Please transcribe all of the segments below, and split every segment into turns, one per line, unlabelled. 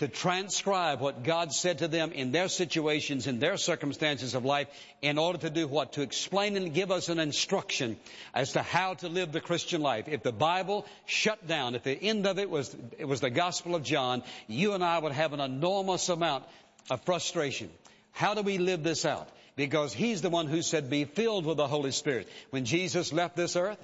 to transcribe what God said to them in their situations, in their circumstances of life, in order to do what? To explain and give us an instruction as to how to live the Christian life. If the Bible shut down, if the end of it was the Gospel of John, you and I would have an enormous amount of frustration. How do we live this out? Because He's the one who said, be filled with the Holy Spirit. When Jesus left this earth,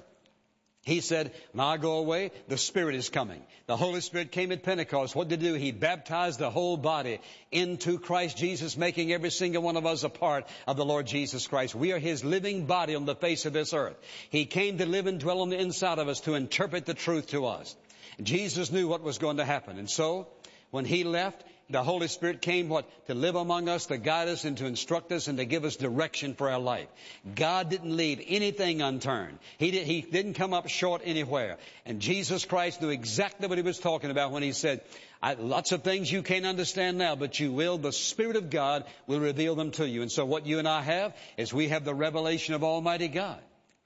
He said, when I go away, the Spirit is coming. The Holy Spirit came at Pentecost. What did He do? He baptized the whole body into Christ Jesus, making every single one of us a part of the Lord Jesus Christ. We are His living body on the face of this earth. He came to live and dwell on the inside of us to interpret the truth to us. Jesus knew what was going to happen. And so, when He left, the Holy Spirit came, to live among us, to guide us and to instruct us and to give us direction for our life. God didn't leave anything unturned. He didn't come up short anywhere. And Jesus Christ knew exactly what He was talking about when He said, lots of things you can't understand now, but you will. The Spirit of God will reveal them to you. And so what you and I have is we have the revelation of Almighty God.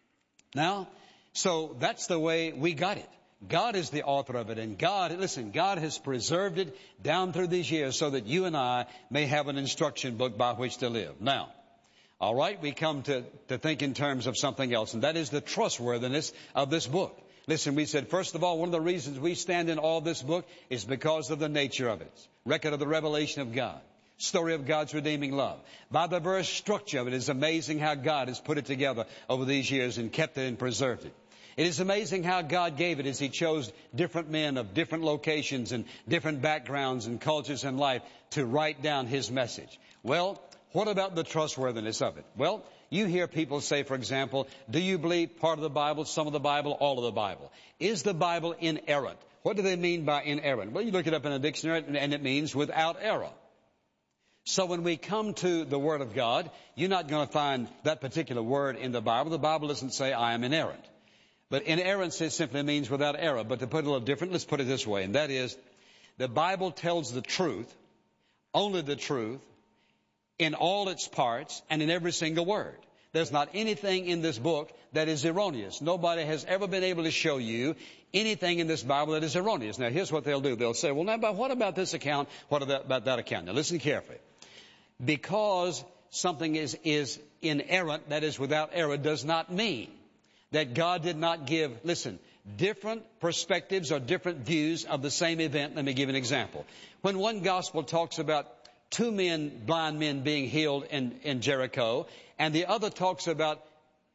Now, so that's the way we got it. God is the author of it, and God has preserved it down through these years so that you and I may have an instruction book by which to live. Now, all right, we come to think in terms of something else, and that is the trustworthiness of this book. Listen, we said, first of all, one of the reasons we stand in awe of this book is because of the nature of it. Record of the revelation of God. Story of God's redeeming love. By the very structure of it, it's amazing how God has put it together over these years and kept it and preserved it. It is amazing how God gave it as He chose different men of different locations and different backgrounds and cultures in life to write down His message. Well, what about the trustworthiness of it? Well, you hear people say, for example, do you believe part of the Bible, some of the Bible, all of the Bible? Is the Bible inerrant? What do they mean by inerrant? Well, you look it up in a dictionary and it means without error. So when we come to the Word of God, you're not going to find that particular word in the Bible. The Bible doesn't say, I am inerrant. But inerrancy simply means without error. But to put it a little different, let's put it this way, and that is, the Bible tells the truth, only the truth, in all its parts and in every single word. There's not anything in this book that is erroneous. Nobody has ever been able to show you anything in this Bible that is erroneous. Now, here's what they'll do. They'll say, well, now, but what about this account? What about that account? Now, listen carefully. Because something is inerrant, that is without error, does not mean that God did not give, different perspectives or different views of the same event. Let me give an example. When one gospel talks about two blind men being healed in Jericho, and the other talks about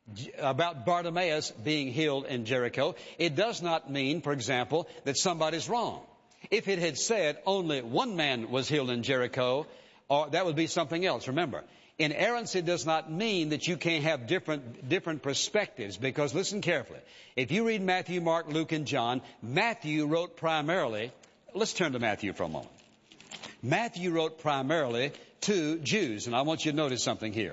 Bartimaeus being healed in Jericho, it does not mean, for example, that somebody's wrong. If it had said only one man was healed in Jericho, or that would be something else. Remember, inerrancy does not mean that you can't have different perspectives, because listen carefully. If you read Matthew, Mark, Luke, and John, Matthew wrote primarily, let's turn to Matthew for a moment. Matthew wrote primarily to Jews, and I want you to notice something here.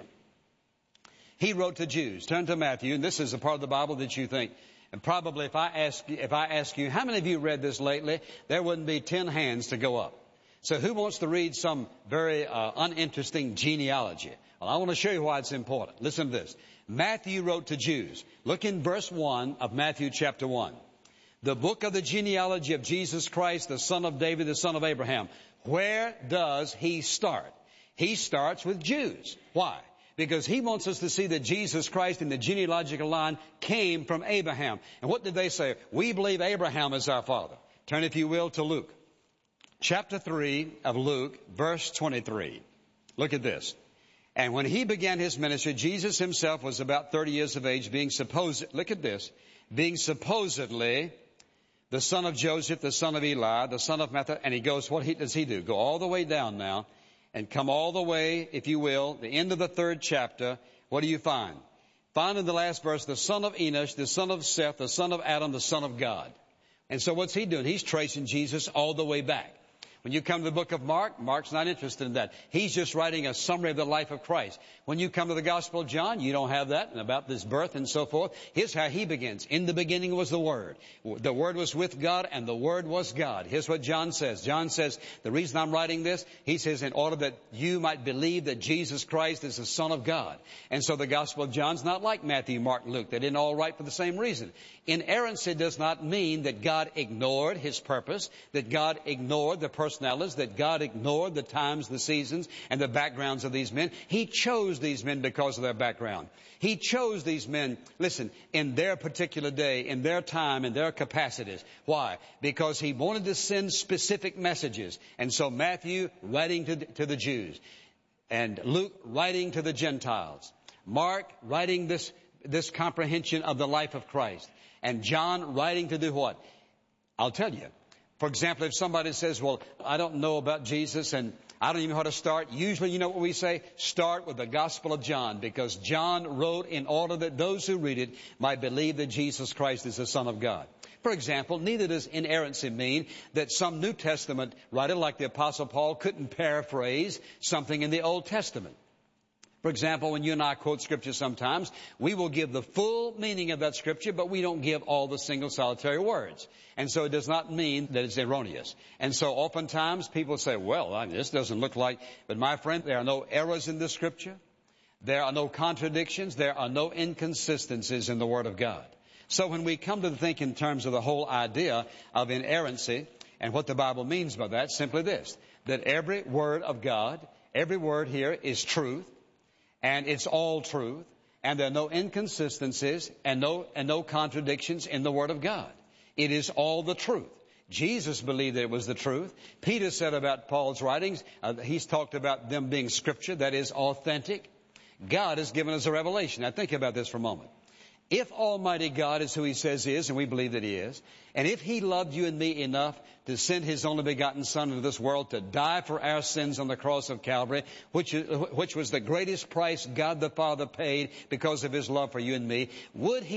He wrote to Jews. Turn to Matthew, and this is a part of the Bible that you think, and probably if I ask you, how many of you read this lately, there wouldn't be 10 hands to go up. So who wants to read some very uninteresting genealogy? Well, I want to show you why it's important. Listen to this. Matthew wrote to Jews. Look in verse 1 of Matthew chapter 1. The book of the genealogy of Jesus Christ, the son of David, the son of Abraham. Where does he start? He starts with Jews. Why? Because he wants us to see that Jesus Christ in the genealogical line came from Abraham. And what did they say? We believe Abraham is our father. Turn, if you will, to Luke. Chapter 3 of Luke, verse 23. Look at this. And when he began his ministry, Jesus himself was about 30 years of age, being supposedly the son of Joseph, the son of Eli, the son of Matthew. And he goes, what does he do? Go all the way down now and come all the way, if you will, the end of the 3rd chapter. What do you find? Find in the last verse, the son of Enosh, the son of Seth, the son of Adam, the son of God. And so what's he doing? He's tracing Jesus all the way back. When you come to the book of Mark, Mark's not interested in that. He's just writing a summary of the life of Christ. When you come to the Gospel of John, you don't have that, and about this birth and so forth. Here's how he begins. In the beginning was the Word. The Word was with God, and the Word was God. Here's what John says. John says, the reason I'm writing this, he says, in order that you might believe that Jesus Christ is the Son of God. And so the Gospel of John's not like Matthew, Mark, and Luke. They didn't all write for the same reason. Inerrancy does not mean that God ignored his purpose, that God ignored the person personalities, that God ignored the times, the seasons, and the backgrounds of these men. He chose these men because of their background. He chose these men, listen, in their particular day, in their time, in their capacities. Why? Because He wanted to send specific messages. And so Matthew writing to the Jews, and Luke writing to the Gentiles, Mark writing this comprehension of the life of Christ, and John writing to do what? I'll tell you. For example, if somebody says, well, I don't know about Jesus and I don't even know how to start. Usually, you know what we say? Start with the Gospel of John, because John wrote in order that those who read it might believe that Jesus Christ is the Son of God. For example, neither does inerrancy mean that some New Testament writer like the Apostle Paul couldn't paraphrase something in the Old Testament. For example, when you and I quote Scripture sometimes, we will give the full meaning of that Scripture, but we don't give all the single solitary words. And so it does not mean that it's erroneous. And so oftentimes people say, well, this doesn't look like, but my friend, there are no errors in the Scripture. There are no contradictions. There are no inconsistencies in the Word of God. So when we come to think in terms of the whole idea of inerrancy and what the Bible means by that, simply this, that every word of God, every word here is truth. And it's all truth, and there are no inconsistencies and no contradictions in the Word of God. It is all the truth. Jesus believed that it was the truth. Peter said about Paul's writings, he's talked about them being Scripture, that is authentic. God has given us a revelation. Now think about this for a moment. If Almighty God is who He says He is, and we believe that He is, and if He loved you and me enough to send His only begotten Son into this world to die for our sins on the cross of Calvary, which was the greatest price God the Father paid because of His love for you and me, would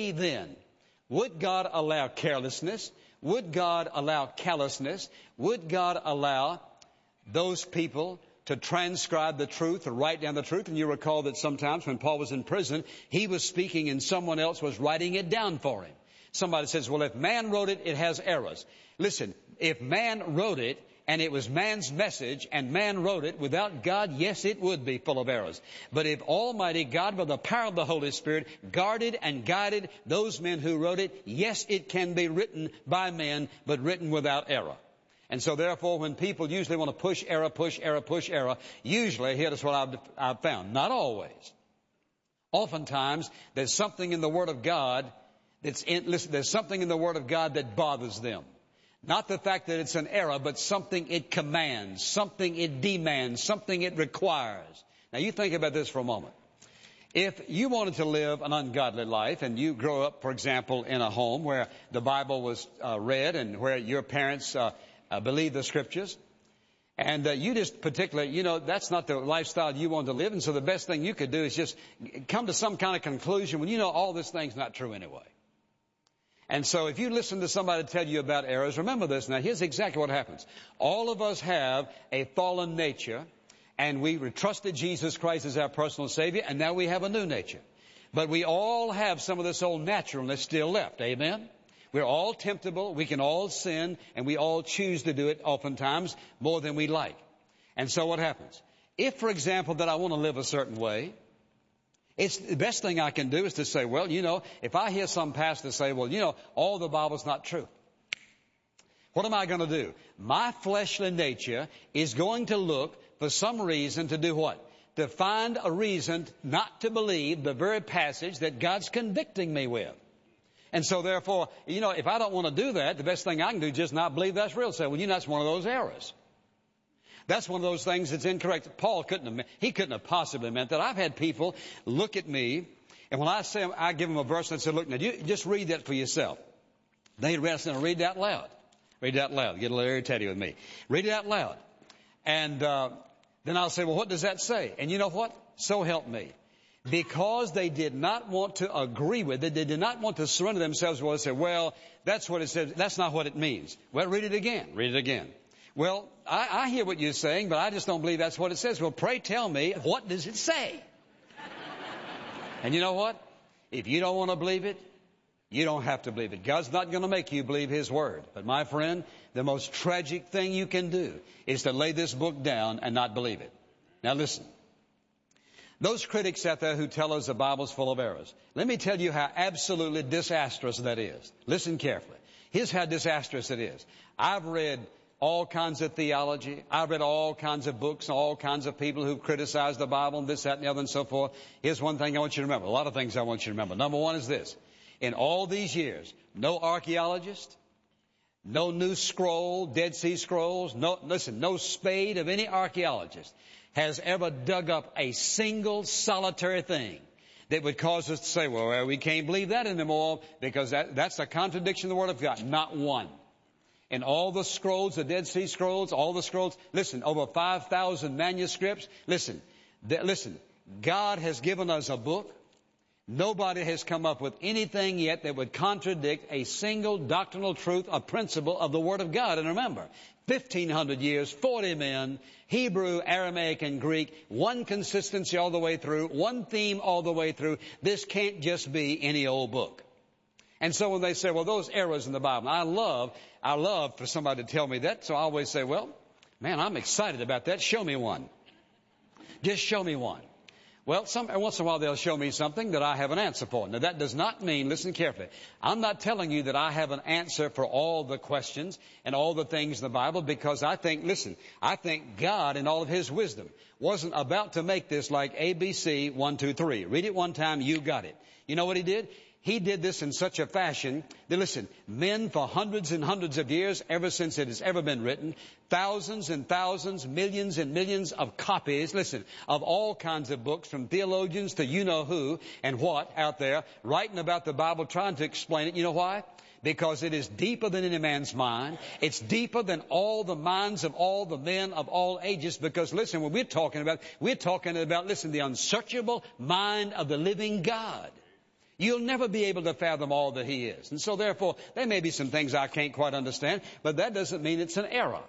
God allow carelessness? Would God allow callousness? Would God allow those people to transcribe the truth, to write down the truth? And you recall that sometimes when Paul was in prison, he was speaking and someone else was writing it down for him. Somebody says, well, if man wrote it, it has errors. Listen, if man wrote it and it was man's message and man wrote it without God, yes, it would be full of errors. But if Almighty God, by the power of the Holy Spirit, guarded and guided those men who wrote it, yes, it can be written by men, but written without error. And so therefore, when people usually want to push error, usually, here's what I've found. Not always. Oftentimes, there's something in the Word of God there's something in the Word of God that bothers them. Not the fact that it's an error, but something it commands, something it demands, something it requires. Now you think about this for a moment. If you wanted to live an ungodly life and you grow up, for example, in a home where the Bible was read and where your parents believe the Scriptures, and you just particularly, that's not the lifestyle you want to live, and so the best thing you could do is just come to some kind of conclusion when you know all this thing's not true anyway. And so if you listen to somebody tell you about errors, remember this. Now, here's exactly what happens. All of us have a fallen nature, and we trusted Jesus Christ as our personal Savior, and now we have a new nature. But we all have some of this old naturalness still left. Amen? We're all temptable, we can all sin, and we all choose to do it oftentimes more than we like. And so what happens? If, for example, that I want to live a certain way, it's the best thing I can do is to say, well, if I hear some pastor say, well, all the Bible's not true. What am I going to do? My fleshly nature is going to look for some reason to do what? To find a reason not to believe the very passage that God's convicting me with. And so therefore, if I don't want to do that, the best thing I can do is just not believe that's real. Say, well, that's one of those errors. That's one of those things that's incorrect. Paul couldn't have possibly meant that. I've had people look at me, and when I give them a verse and say, look, now you just read that for yourself. They read it and read it out loud. Read it out loud. Get a little irritated with me. Read it out loud. And then I'll say, well, what does that say? And you know what? So help me. Because they did not want to agree with it, they did not want to surrender themselves. Well, they say, well, that's what it says. That's not what it means. Well, read it again. Read it again. Well, I hear what you're saying, but I just don't believe that's what it says. Well, pray tell me, what does it say? And you know what? If you don't want to believe it, you don't have to believe it. God's not going to make you believe His Word. But my friend, the most tragic thing you can do is to lay this book down and not believe it. Now listen. Those critics out there who tell us the Bible's full of errors, let me tell you how absolutely disastrous that is. Listen carefully. Here's how disastrous it is. I've read all kinds of theology. I've read all kinds of books, all kinds of people who criticize the Bible and this, that, and the other and so forth. Here's one thing I want you to remember. A lot of things I want you to remember. Number one is this. In all these years, no archaeologist, no new scroll, Dead Sea Scrolls, no spade of any archaeologist has ever dug up a single solitary thing that would cause us to say, well, we can't believe that anymore because that's a contradiction of the Word of God. Not one. In all the scrolls, the Dead Sea Scrolls, all the scrolls, listen, over 5,000 manuscripts. Listen, God has given us a book. Nobody has come up with anything yet that would contradict a single doctrinal truth or principle of the Word of God. And remember, 1,500 years, 40 men, Hebrew, Aramaic, and Greek, one consistency all the way through, one theme all the way through. This can't just be any old book. And so when they say, well, those errors in the Bible, I love for somebody to tell me that. So I always say, well, man, I'm excited about that. Show me one. Just show me one. Well, once in a while they'll show me something that I have an answer for. Now that does not mean, listen carefully, I'm not telling you that I have an answer for all the questions and all the things in the Bible because I think God in all of His wisdom wasn't about to make this like ABC 1, 2, 3. Read it one time, you got it. You know what He did? He did this in such a fashion that, listen, men for hundreds and hundreds of years, ever since it has ever been written, thousands and thousands, millions and millions of copies, listen, of all kinds of books from theologians to you-know-who and what out there, writing about the Bible, trying to explain it. You know why? Because it is deeper than any man's mind. It's deeper than all the minds of all the men of all ages. Because, listen, when we're talking about, listen, the unsearchable mind of the living God. You'll never be able to fathom all that He is. And so therefore, there may be some things I can't quite understand, but that doesn't mean it's an error.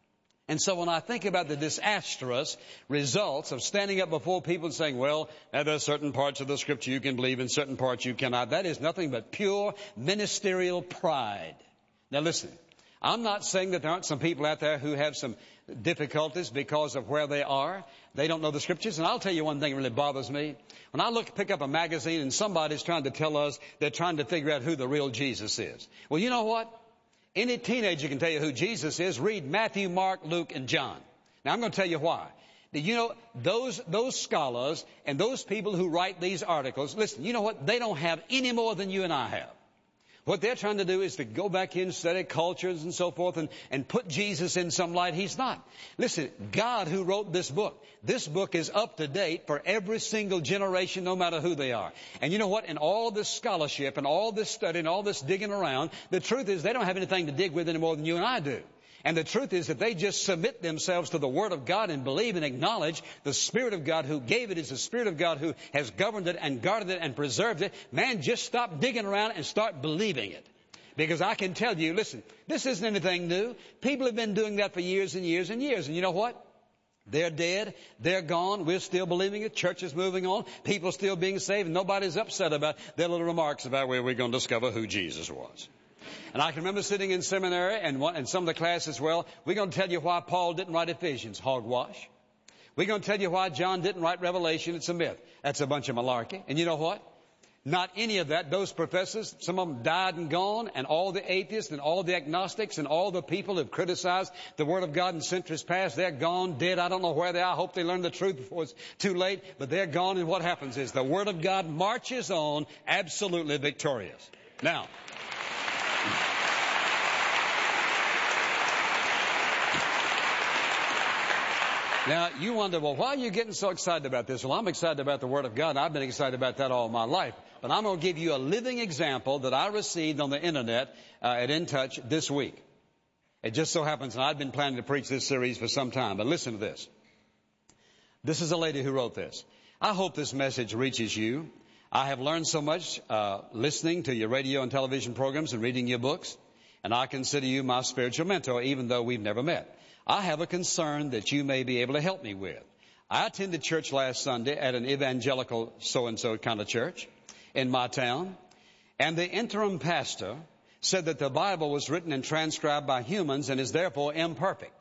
And so when I think about the disastrous results of standing up before people and saying, well, now there are certain parts of the Scripture you can believe and certain parts you cannot, that is nothing but pure ministerial pride. Now listen, I'm not saying that there aren't some people out there who have some difficulties because of where they are. They don't know the Scriptures. And I'll tell you one thing that really bothers me. When I pick up a magazine and somebody's trying to tell us they're trying to figure out who the real Jesus is. Well, you know what? Any teenager can tell you who Jesus is. Read Matthew, Mark, Luke, and John. Now, I'm going to tell you why. You know, those scholars and those people who write these articles, listen, you know what? They don't have any more than you and I have. What they're trying to do is to go back in, study cultures and so forth and put Jesus in some light He's not. Listen, God who wrote this book is up to date for every single generation, no matter who they are. And you know what? In all this scholarship and all this study and all this digging around, the truth is they don't have anything to dig with any more than you and I do. And the truth is that they just submit themselves to the Word of God and believe and acknowledge the Spirit of God who gave it is the Spirit of God who has governed it and guarded it and preserved it. Man, just stop digging around and start believing it. Because I can tell you, listen, this isn't anything new. People have been doing that for years and years and years. And you know what? They're dead. They're gone. We're still believing it. Church is moving on. People still being saved. And nobody's upset about their little remarks about where we're going to discover who Jesus was. And I can remember sitting in seminary and some of the classes, well, we're going to tell you why Paul didn't write Ephesians. Hogwash. We're going to tell you why John didn't write Revelation. It's a myth. That's a bunch of malarkey. And you know what? Not any of that. Those professors, some of them died and gone, and all the atheists and all the agnostics and all the people who have criticized the Word of God in centuries past, they're gone, dead. I don't know where they are. I hope they learn the truth before it's too late. But they're gone, and what happens is the Word of God marches on absolutely victorious. Now, you wonder, well, why are you getting so excited about this? Well, I'm excited about the Word of God. I've been excited about that all my life. But I'm going to give you a living example that I received on the Internet at In Touch this week. It just so happens, and I've been planning to preach this series for some time, but listen to this. This is a lady who wrote this. I hope this message reaches you. I have learned so much listening to your radio and television programs and reading your books, and I consider you my spiritual mentor, even though we've never met. I have a concern that you may be able to help me with. I attended church last Sunday at an evangelical so-and-so kind of church in my town, and the interim pastor said that the Bible was written and transcribed by humans and is therefore imperfect.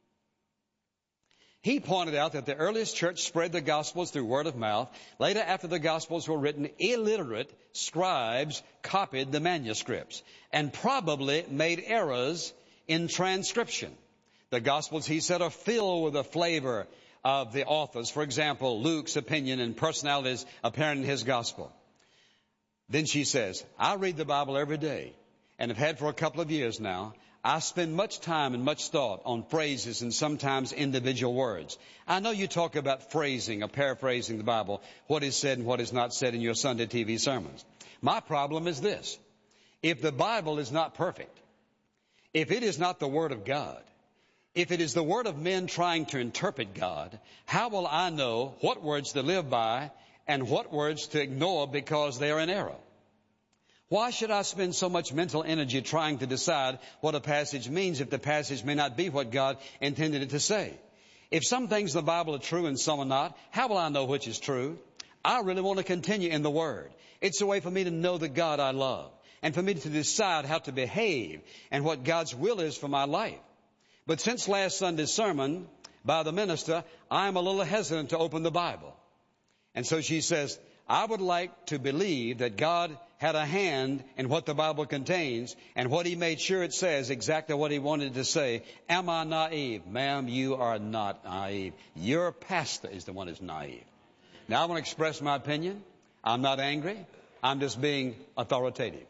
He pointed out that the earliest church spread the Gospels through word of mouth. Later, after the Gospels were written, illiterate scribes copied the manuscripts and probably made errors in transcription. The Gospels, he said, are filled with the flavor of the authors. For example, Luke's opinion and personalities apparent in his Gospel. Then she says, I read the Bible every day and have had for a couple of years now. I spend much time and much thought on phrases and sometimes individual words. I know you talk about phrasing or paraphrasing the Bible, what is said and what is not said in your Sunday TV sermons. My problem is this. If the Bible is not perfect, if it is not the Word of God, if it is the word of men trying to interpret God, how will I know what words to live by and what words to ignore because they are in error? Why should I spend so much mental energy trying to decide what a passage means if the passage may not be what God intended it to say? If some things in the Bible are true and some are not, how will I know which is true? I really want to continue in the Word. It's a way for me to know the God I love and for me to decide how to behave and what God's will is for my life. But since last Sunday's sermon by the minister, I'm a little hesitant to open the Bible. And so she says, I would like to believe that God had a hand in what the Bible contains and what he made sure it says exactly what he wanted to say. Am I naive? Ma'am, you are not naive. Your pastor is the one who's naive. Now I want to express my opinion. I'm not angry. I'm just being authoritative.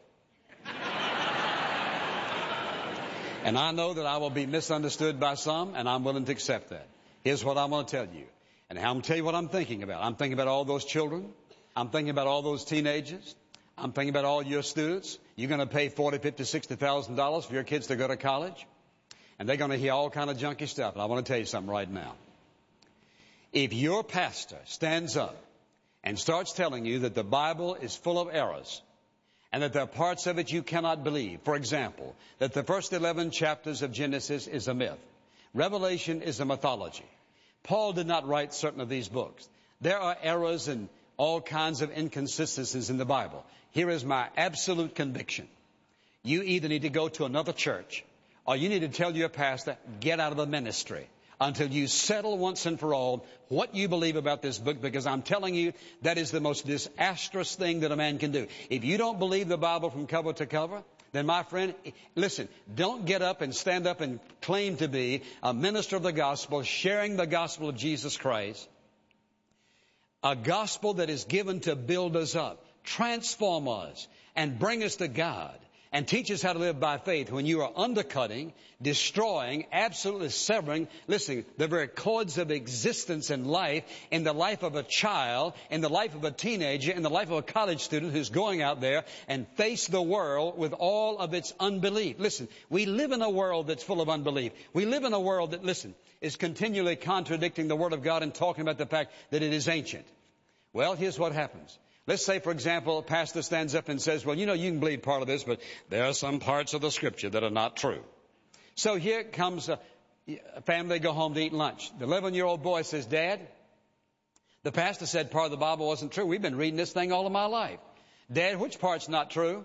And I know that I will be misunderstood by some, and I'm willing to accept that. Here's what I want to tell you. And I'm going to tell you what I'm thinking about. I'm thinking about all those children. I'm thinking about all those teenagers. I'm thinking about all your students. You're going to pay $40,000, $50,000, $60,000 for your kids to go to college. And they're going to hear all kind of junky stuff. And I want to tell you something right now. If your pastor stands up and starts telling you that the Bible is full of errors, and that there are parts of it you cannot believe. For example, that the first 11 chapters of Genesis is a myth. Revelation is a mythology. Paul did not write certain of these books. There are errors and all kinds of inconsistencies in the Bible. Here is my absolute conviction. You either need to go to another church or you need to tell your pastor, get out of the ministry until you settle once and for all what you believe about this book, because I'm telling you, that is the most disastrous thing that a man can do. If you don't believe the Bible from cover to cover, then my friend, listen, don't get up and stand up and claim to be a minister of the gospel, sharing the gospel of Jesus Christ, a gospel that is given to build us up, transform us, and bring us to God, and teach us how to live by faith when you are undercutting, destroying, absolutely severing, listen, the very cords of existence and life in the life of a child, in the life of a teenager, in the life of a college student who's going out there and face the world with all of its unbelief. Listen, we live in a world that's full of unbelief. We live in a world that, listen, is continually contradicting the Word of God and talking about the fact that it is ancient. Well, here's what happens. Let's say, for example, a pastor stands up and says, well, you know, you can believe part of this, but there are some parts of the Scripture that are not true. So here comes a family, go home to eat lunch. The 11-year-old boy says, Dad, the pastor said part of the Bible wasn't true. We've been reading this thing all of my life. Dad, which part's not true?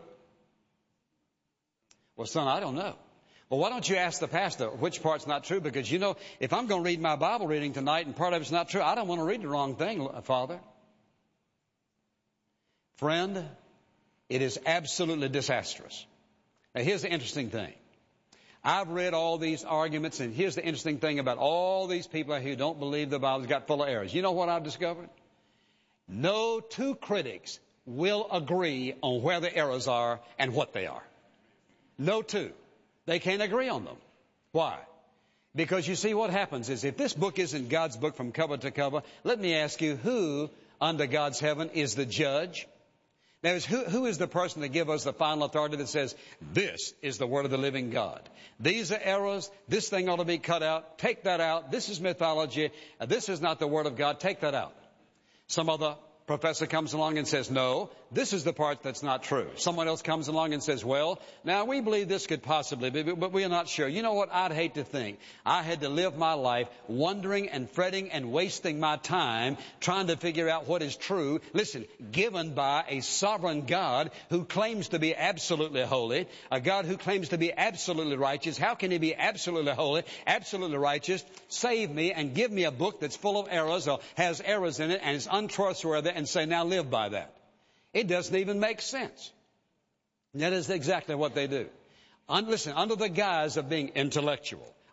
Well, son, I don't know. Well, why don't you ask the pastor which part's not true? Because, you know, if I'm going to read my Bible reading tonight and part of it's not true, I don't want to read the wrong thing, Father. Friend, it is absolutely disastrous. Now, here's the interesting thing. I've read all these arguments, and here's the interesting thing about all these people who don't believe the Bible's got full of errors. You know what I've discovered? No two critics will agree on where the errors are and what they are. No two. They can't agree on them. Why? Because you see, what happens is if this book isn't God's book from cover to cover, let me ask you, who under God's heaven is the judge? That is, who is the person that gives us the final authority that says, this is the word of the living God? These are errors. This thing ought to be cut out. Take that out. This is mythology. This is not the word of God. Take that out. Some other professor comes along and says, no, this is the part that's not true. Someone else comes along and says, well, now we believe this could possibly be, but we are not sure. You know what? I'd hate to think I had to live my life wondering and fretting and wasting my time trying to figure out what is true. Listen, given by a sovereign God who claims to be absolutely holy, a God who claims to be absolutely righteous. How can he be absolutely holy, absolutely righteous, save me and give me a book that's full of errors or has errors in it and is untrustworthy and say, now live by that? It doesn't even make sense. And that is exactly what they do. Listen, under the guise of being intellectual,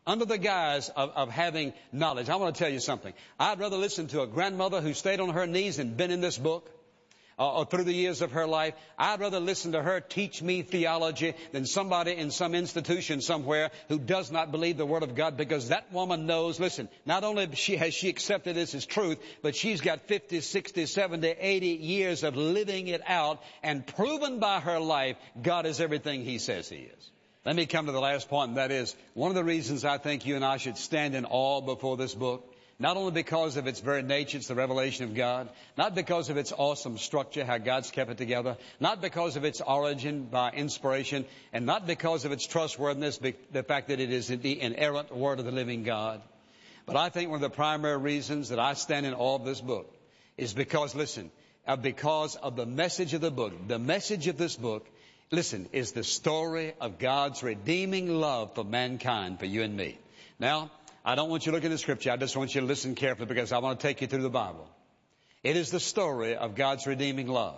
under the guise of having knowledge. I want to tell you something. I'd rather listen to a grandmother who stayed on her knees and been in this book, or through the years of her life. I'd rather listen to her teach me theology than somebody in some institution somewhere who does not believe the Word of God, because that woman knows, listen, not only has she accepted this as truth, but she's got 50, 60, 70, 80 years of living it out and proven by her life God is everything He says He is. Let me come to the last point, and that is one of the reasons I think you and I should stand in awe before this book. Not only because of its very nature, it's the revelation of God. Not because of its awesome structure, how God's kept it together. Not because of its origin by inspiration. And not because of its trustworthiness, the fact that it is the inerrant Word of the living God. But I think one of the primary reasons that I stand in awe of this book is because, listen, because of the message of the book. The message of this book, listen, is the story of God's redeeming love for mankind, for you and me. Now, I don't want you to look in the Scripture. I just want you to listen carefully, because I want to take you through the Bible. It is the story of God's redeeming love.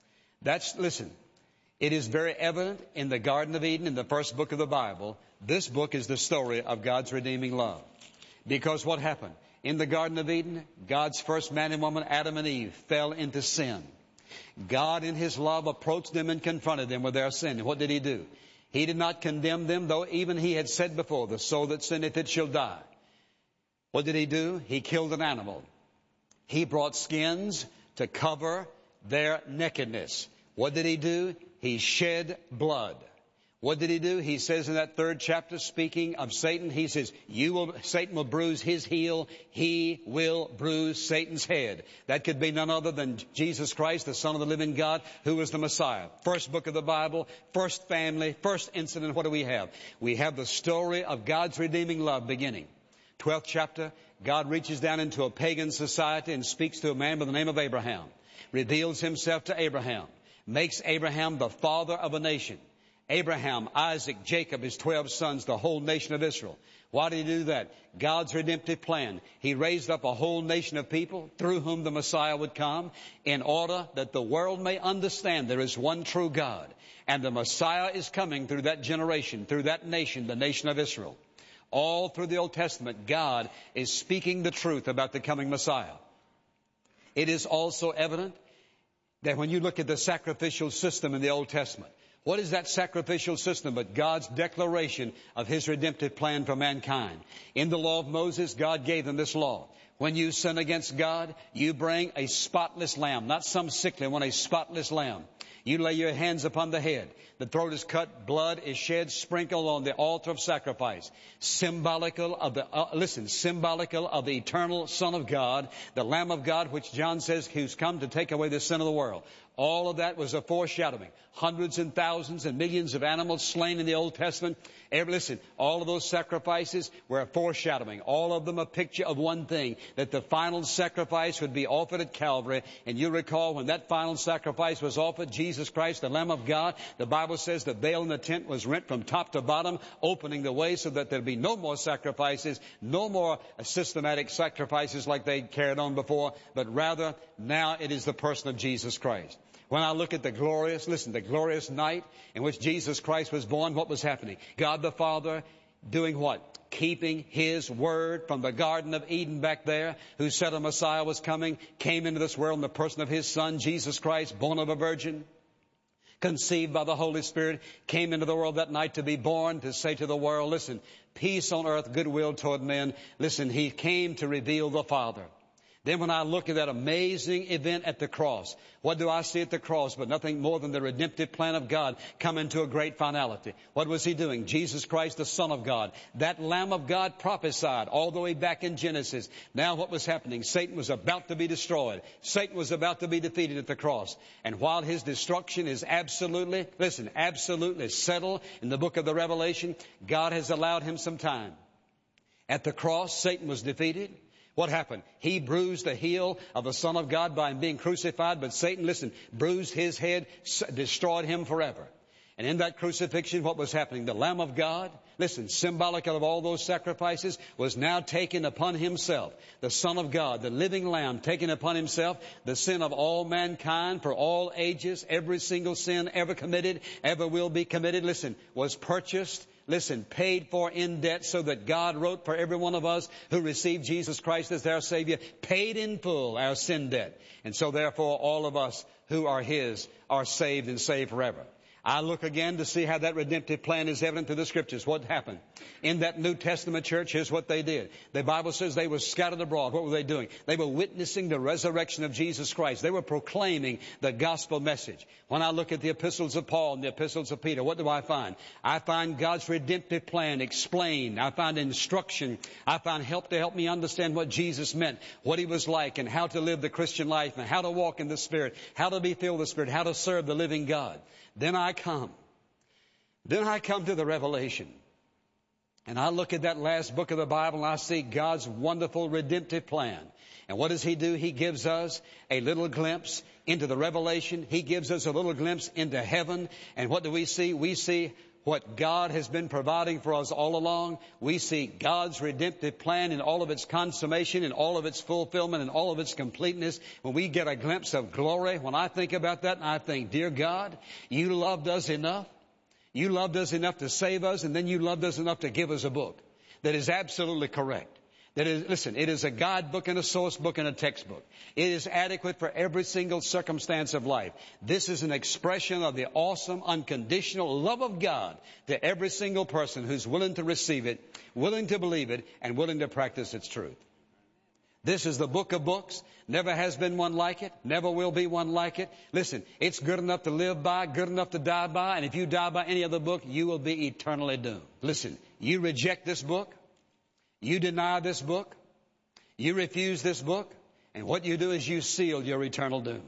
Listen, it is very evident in the Garden of Eden, in the first book of the Bible. This book is the story of God's redeeming love. Because what happened? In the Garden of Eden, God's first man and woman, Adam and Eve, fell into sin. God in His love approached them and confronted them with their sin. And what did He do? He did not condemn them, though even He had said before, the soul that sinneth, it shall die. What did He do? He killed an animal. He brought skins to cover their nakedness. What did He do? He shed blood. What did He do? He says in that 3rd chapter, speaking of Satan, He says, Satan will bruise his heel, he will bruise Satan's head. That could be none other than Jesus Christ, the Son of the living God, who is the Messiah. First book of the Bible, first family, first incident. What do we have? We have the story of God's redeeming love beginning. 12th chapter, God reaches down into a pagan society and speaks to a man by the name of Abraham, reveals Himself to Abraham, makes Abraham the father of a nation. Abraham, Isaac, Jacob, his 12 sons, the whole nation of Israel. Why did He do that? God's redemptive plan. He raised up a whole nation of people through whom the Messiah would come, in order that the world may understand there is one true God. And the Messiah is coming through that generation, through that nation, the nation of Israel. All through the Old Testament, God is speaking the truth about the coming Messiah. It is also evident that when you look at the sacrificial system in the Old Testament, what is that sacrificial system but God's declaration of His redemptive plan for mankind? In the law of Moses, God gave them this law. When you sin against God, you bring a spotless lamb, not some sickly one, a spotless lamb. You lay your hands upon the head. The throat is cut, blood is shed, sprinkled on the altar of sacrifice. Symbolical of the eternal Son of God, the Lamb of God, which John says who's come to take away the sin of the world. All of that was a foreshadowing. Hundreds and thousands and millions of animals slain in the Old Testament. All of those sacrifices were a foreshadowing. All of them a picture of one thing, that the final sacrifice would be offered at Calvary. And you recall when that final sacrifice was offered, Jesus Christ, the Lamb of God, the Bible says the veil in the tent was rent from top to bottom, opening the way so that there'd be no more sacrifices, no more systematic sacrifices like they carried on before, but rather now it is the person of Jesus Christ. When I look at the glorious night in which Jesus Christ was born, what was happening? God the Father doing what? Keeping His word from the Garden of Eden back there, who said a Messiah was coming, came into this world in the person of His Son, Jesus Christ, born of a virgin, conceived by the Holy Spirit, came into the world that night to be born, to say to the world, listen, peace on earth, goodwill toward men. Listen, He came to reveal the Father. Then when I look at that amazing event at the cross, what do I see at the cross but nothing more than the redemptive plan of God coming to a great finality? What was He doing? Jesus Christ, the Son of God, that Lamb of God prophesied all the way back in Genesis. Now what was happening? Satan was about to be destroyed. Satan was about to be defeated at the cross. And while his destruction is absolutely settled in the book of the Revelation, God has allowed him some time. At the cross, Satan was defeated. What happened? He bruised the heel of the Son of God by Him being crucified, but Satan, bruised His head, destroyed him forever. And in that crucifixion, what was happening? The Lamb of God, symbolic of all those sacrifices, was now taken upon Himself. The Son of God, the living Lamb, taking upon Himself the sin of all mankind for all ages. Every single sin ever committed, ever will be committed, was purchased, listen, paid for in debt, so that God wrote for every one of us who received Jesus Christ as their Savior, paid in full our sin debt. And so therefore all of us who are His are saved and saved forever. I look again to see how that redemptive plan is evident through the Scriptures. What happened? In that New Testament church, here's what they did. The Bible says they were scattered abroad. What were they doing? They were witnessing the resurrection of Jesus Christ. They were proclaiming the gospel message. When I look at the epistles of Paul and the epistles of Peter, what do I find? I find God's redemptive plan explained. I find instruction. I find help to help me understand what Jesus meant, what He was like, and how to live the Christian life, and how to walk in the Spirit, how to be filled with the Spirit, how to serve the living God. Then I come to the Revelation. And I look at that last book of the Bible and I see God's wonderful redemptive plan. And what does He do? He gives us a little glimpse into the Revelation. He gives us a little glimpse into heaven. And what do we see? We see what God has been providing for us all along. We see God's redemptive plan in all of its consummation, in all of its fulfillment, in all of its completeness. When we get a glimpse of glory, when I think about that, and I think, dear God, You loved us enough. You loved us enough to save us, and then You loved us enough to give us a book that is absolutely correct. That is, listen, it is a guidebook and a source book and a textbook. It is adequate for every single circumstance of life. This is an expression of the awesome, unconditional love of God to every single person who's willing to receive it, willing to believe it, and willing to practice its truth. This is the book of books. Never has been one like it. Never will be one like it. Listen, it's good enough to live by, good enough to die by, and if you die by any other book, you will be eternally doomed. Listen, you reject this book. You deny this book, you refuse this book, and what you do is you seal your eternal doom.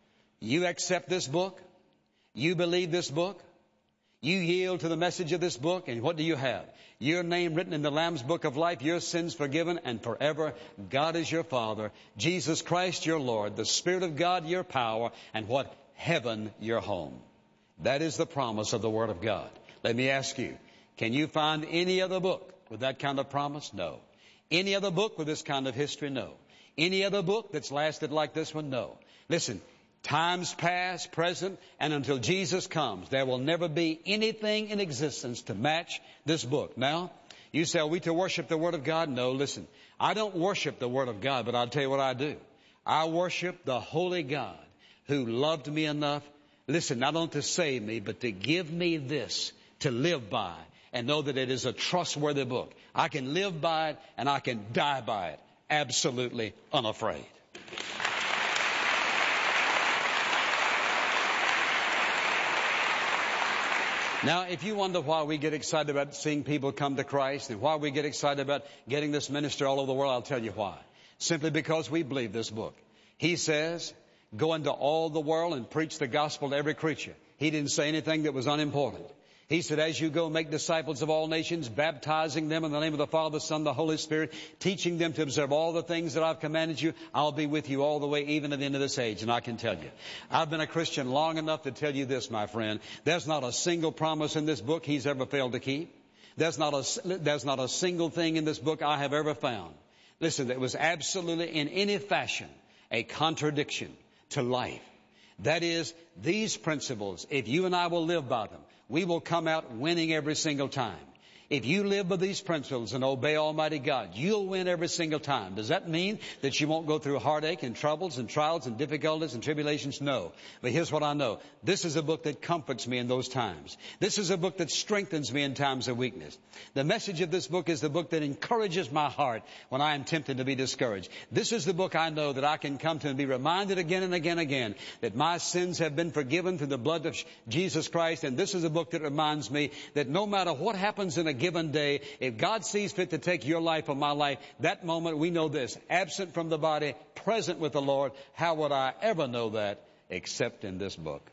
You accept this book, you believe this book, you yield to the message of this book, and what do you have? Your name written in the Lamb's book of life, your sins forgiven, and forever God is your Father, Jesus Christ your Lord, the Spirit of God your power, and what? Heaven your home. That is the promise of the Word of God. Let me ask you, can you find any other book with that kind of promise? No. Any other book with this kind of history? No. Any other book that's lasted like this one? No. Listen, times past, present, and until Jesus comes, there will never be anything in existence to match this book. Now, you say, are we to worship the Word of God? No, listen. I don't worship the Word of God, but I'll tell you what I do. I worship the Holy God who loved me enough, listen, not only to save me, but to give me this to live by, and know that it is a trustworthy book. I can live by it and I can die by it, absolutely unafraid. Now, if you wonder why we get excited about seeing people come to Christ and why we get excited about getting this ministry all over the world, I'll tell you why. Simply because we believe this book. He says, go into all the world and preach the gospel to every creature. He didn't say anything that was unimportant. He said, as you go, make disciples of all nations, baptizing them in the name of the Father, the Son, and the Holy Spirit, teaching them to observe all the things that I've commanded you. I'll be with you all the way, even to the end of this age. And I can tell you, I've been a Christian long enough to tell you this, my friend. There's not a single promise in this book He's ever failed to keep. There's not a single thing in this book I have ever found. Listen, that was absolutely in any fashion a contradiction to life. That is, these principles, if you and I will live by them, we will come out winning every single time. If you live by these principles and obey Almighty God, you'll win every single time. Does that mean that you won't go through heartache and troubles and trials and difficulties and tribulations? No. But here's what I know. This is a book that comforts me in those times. This is a book that strengthens me in times of weakness. The message of this book is the book that encourages my heart when I am tempted to be discouraged. This is the book I know that I can come to and be reminded again and again and again that my sins have been forgiven through the blood of Jesus Christ. And this is a book that reminds me that no matter what happens in a given day, if God sees fit to take your life or my life, that moment we know this: absent from the body, present with the Lord. How would I ever know that except in this book?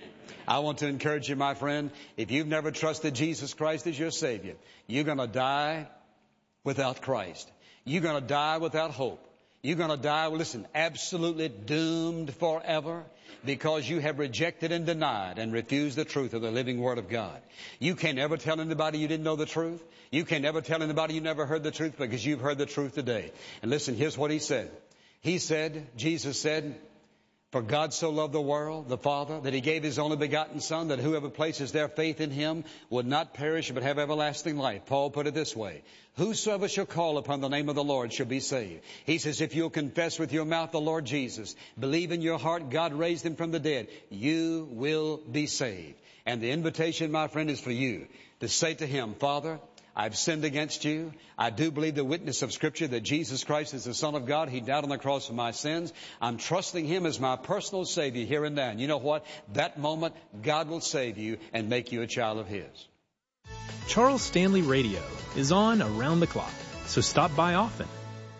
I want to encourage you, my friend, if you've never trusted Jesus Christ as your Savior, you're going to die without Christ. You're going to die without hope. You're going to die, listen, absolutely doomed forever, because you have rejected and denied and refused the truth of the living Word of God. You can't ever tell anybody you didn't know the truth. You can't ever tell anybody you never heard the truth, because you've heard the truth today. And listen, here's what He said. He said, Jesus said, For God so loved the world, the Father, that He gave His only begotten Son, that whoever places their faith in Him would not perish but have everlasting life. Paul put it this way: whosoever shall call upon the name of the Lord shall be saved. He says, if you'll confess with your mouth the Lord Jesus, believe in your heart God raised Him from the dead, you will be saved. And the invitation, my friend, is for you to say to Him, Father, I've sinned against you. I do believe the witness of Scripture that Jesus Christ is the Son of God. He died on the cross for my sins. I'm trusting Him as my personal Savior here and now. And you know what? That moment, God will save you and make you a child of His.
Charles Stanley Radio is on around the clock, so stop by often.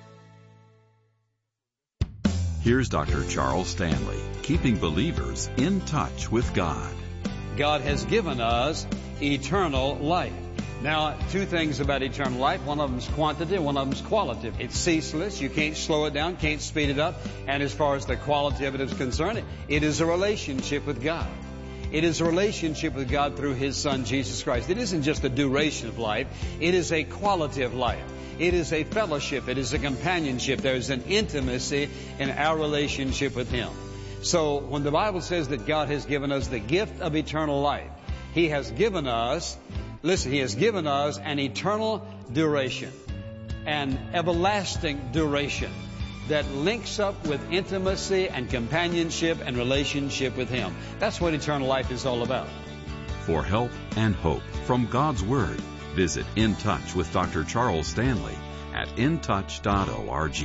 Here's Dr. Charles Stanley, keeping believers in touch with God.
God has given us eternal life. Now, two things about eternal life. One of them is quantity, one of them is quality. It's ceaseless. You can't slow it down, can't speed it up. And as far as the quality of it is concerned, it is a relationship with God. It is a relationship with God through His Son, Jesus Christ. It isn't just a duration of life. It is a quality of life. It is a fellowship. It is a companionship. There is an intimacy in our relationship with Him. So when the Bible says that God has given us the gift of eternal life, He has given us, listen, He has given us an eternal duration, an everlasting duration that links up with intimacy and companionship and relationship with Him. That's what eternal life is all about.
For help and hope from God's Word, visit In Touch with Dr. Charles Stanley at intouch.org.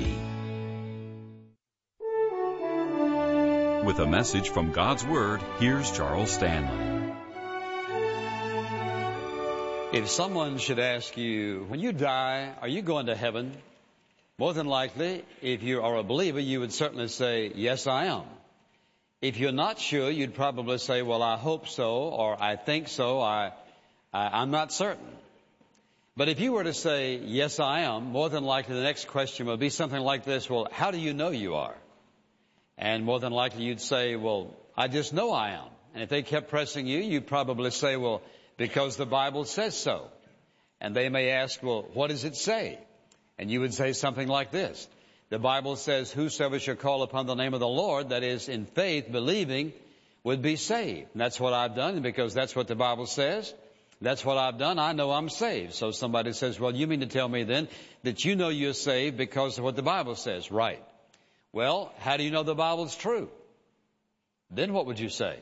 With a message from God's Word, here's Charles Stanley.
If someone should ask you, when you die, are you going to heaven? More than likely, if you are a believer, you would certainly say, yes, I am. If you're not sure, you'd probably say, well, I hope so, or I think so, I'm not certain. But if you were to say, yes, I am, more than likely the next question would be something like this: well, how do you know you are? And more than likely you'd say, well, I just know I am. And if they kept pressing you, you'd probably say, well, because the Bible says so. And they may ask, well, what does it say? And you would say something like this: the Bible says, whosoever shall call upon the name of the Lord, that is, in faith, believing, would be saved. And that's what I've done, and because that's what the Bible says, that's what I've done, I know I'm saved. So somebody says, well, you mean to tell me then that you know you're saved because of what the Bible says? Right. Well, how do you know the Bible's true? Then what would you say?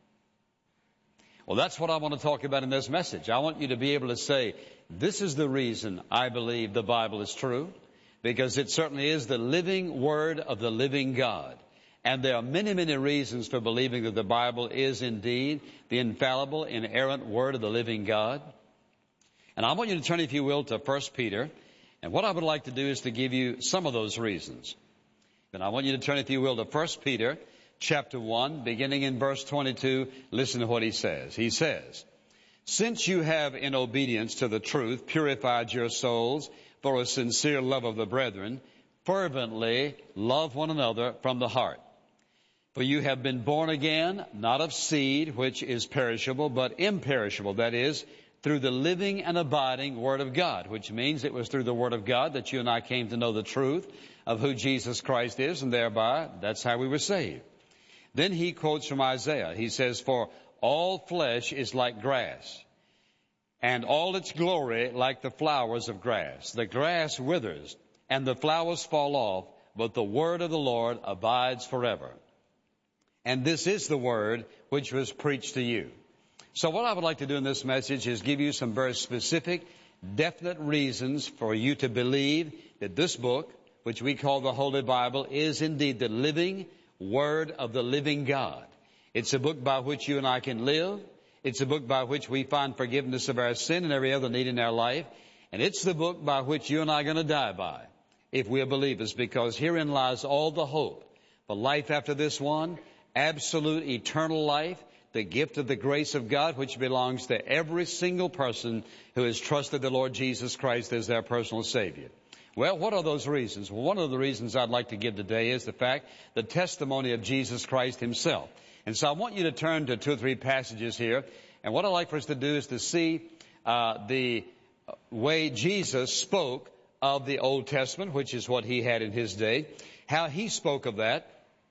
Well, that's what I want to talk about in this message. I want you to be able to say, this is the reason I believe the Bible is true, because it certainly is the living Word of the living God. And there are many, many reasons for believing that the Bible is indeed the infallible, inerrant Word of the living God. And I want you to turn, if you will, to 1 Peter. And what I would like to do is to give you some of those reasons. And I want you to turn, if you will, to 1 Peter chapter 1, beginning in verse 22. Listen to what he says. He says, since you have in obedience to the truth purified your souls for a sincere love of the brethren, fervently love one another from the heart. For you have been born again, not of seed which is perishable, but imperishable, that is, through the living and abiding Word of God, which means it was through the Word of God that you and I came to know the truth of who Jesus Christ is, and thereby that's how we were saved. Then he quotes from Isaiah. He says, for all flesh is like grass, and all its glory like the flowers of grass. The grass withers, and the flowers fall off, but the word of the Lord abides forever. And this is the word which was preached to you. So what I would like to do in this message is give you some very specific, definite reasons for you to believe that this book, which we call the Holy Bible, is indeed the living Word of the living God. It's a book by which you and I can live. It's a book by which we find forgiveness of our sin and every other need in our life. And it's the book by which you and I are going to die by if we are believers, because herein lies all the hope for life after this one, absolute eternal life, the gift of the grace of God, which belongs to every single person who has trusted the Lord Jesus Christ as their personal Savior. Well, what are those reasons? Well, one of the reasons I'd like to give today is the testimony of Jesus Christ himself. And so I want you to turn to 2 or 3 passages here. And what I'd like for us to do is to see the way Jesus spoke of the Old Testament, which is what he had in his day, how he spoke of that.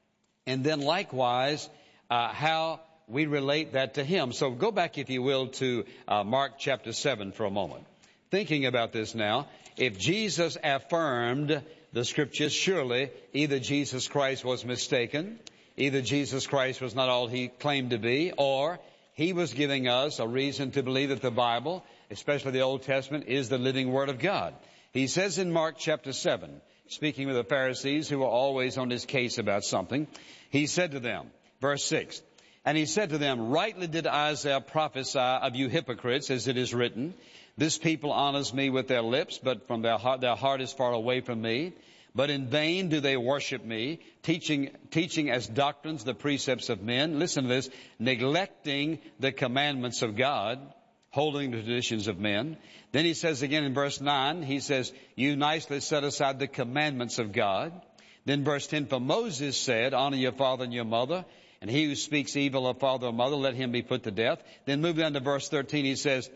and then likewise how we relate that to him. So go back, if you will, to Mark chapter 7 for a moment. Thinking about this now, if Jesus affirmed the Scriptures, surely either Jesus Christ was mistaken, either Jesus Christ was not all he claimed to be, or he was giving us a reason to believe that the Bible, especially the Old Testament, is the living Word of God. He says in Mark chapter 7, speaking with the Pharisees who were always on his case about something, he said to them, verse 6, and he said to them, rightly did Isaiah prophesy of you hypocrites, as it is written, this people honors me with their lips, but from their heart is far away from me. But in vain do they worship me, teaching as doctrines the precepts of men. Listen to this, neglecting the commandments of God, holding the traditions of men. Then he says again in verse 9, he says, you nicely set aside the commandments of God. Then verse 10, for Moses said, honor your father and your mother, and he who speaks evil of father or mother, let him be put to death. Then moving on to verse 13, he says,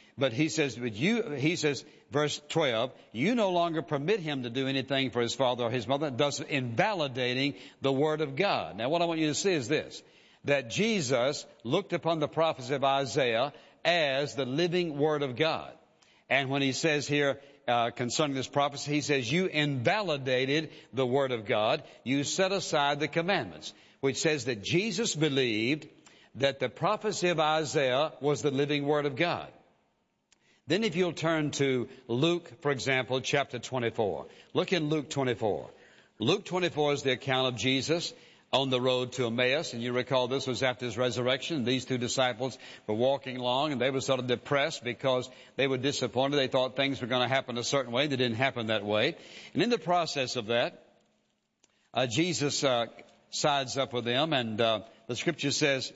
verse 12, you no longer permit him to do anything for his father or his mother, thus invalidating the word of God. Now what I want you to see is this, that Jesus looked upon the prophecy of Isaiah as the living word of God. And when he says here, concerning this prophecy, he says, you invalidated the word of God. You set aside the commandments, which says that Jesus believed that the prophecy of Isaiah was the living word of God. Then if you'll turn to Luke, for example, chapter 24. Look in Luke 24. Luke 24 is the account of Jesus on the road to Emmaus. And you recall this was after his resurrection. These two disciples were walking along and they were sort of depressed because they were disappointed. They thought things were going to happen a certain way. They didn't happen that way. And in the process of that, Jesus sides up with them. And the scripture says